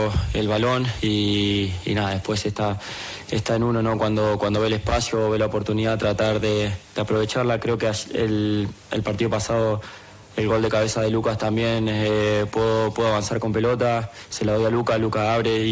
primero el balón y nada, después está en uno, ¿no? Cuando ve el espacio, ve la oportunidad, tratar de aprovecharla. Creo que el partido pasado, el gol de cabeza de Lucas también, puedo avanzar con pelota, se la doy a Lucas abre